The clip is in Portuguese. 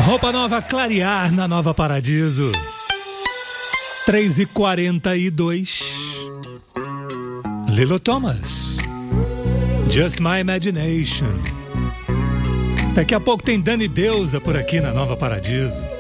Roupa nova clarear na Nova Paradiso. 3h42. Lilo Thomas. Just My Imagination. Daqui a pouco tem Dani Deusa por aqui na Nova Paradiso.